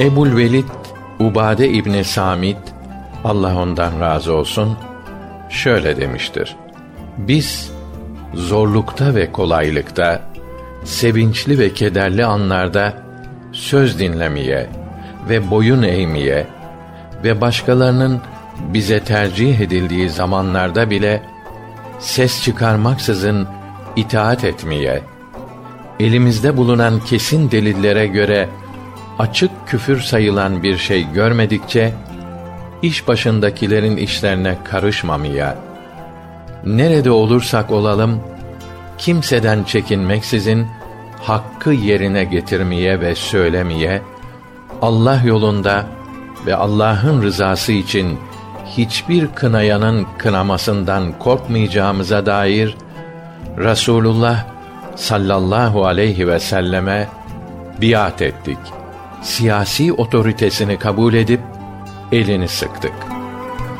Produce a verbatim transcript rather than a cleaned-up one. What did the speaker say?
Ebu'l-Velid Ubade İbni Samit, Allah ondan razı olsun, şöyle demiştir: Biz zorlukta ve kolaylıkta, sevinçli ve kederli anlarda söz dinlemeye ve boyun eğmeye ve başkalarının bize tercih edildiği zamanlarda bile ses çıkarmaksızın itaat etmeye, elimizde bulunan kesin delillere göre açık küfür sayılan bir şey görmedikçe iş başındakilerin işlerine karışmamaya, nerede olursak olalım kimseden çekinmeksizin hakkı yerine getirmeye ve söylemeye, Allah yolunda ve Allah'ın rızası için hiçbir kınayanın kınamasından korkmayacağımıza dair Resulullah sallallahu aleyhi ve selleme biat ettik. Siyasi otoritesini kabul edip elini sıktık.